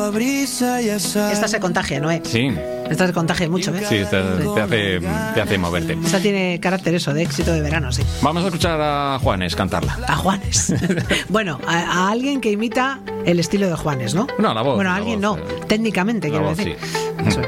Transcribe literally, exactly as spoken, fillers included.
Esta se contagia, ¿no? Sí. Esta se contagia mucho, ¿eh? Sí, esta te hace, te hace moverte. Esta tiene carácter eso, de éxito de verano, sí. Vamos a escuchar a Juanes cantarla. A Juanes. Bueno, a, a alguien que imita el estilo de Juanes, ¿no? No, la voz. Bueno, a la alguien voz, no, eh. técnicamente, La quiero voz, decir. sí. Eso es.